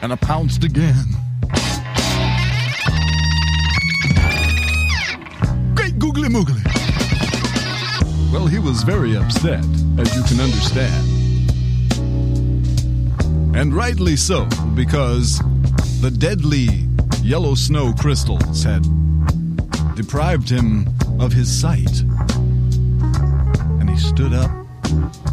and pounced again. Great googly moogly! Well, he was very upset, as you can understand. And rightly so, because the deadly yellow snow crystals had deprived him of his sight. And he stood up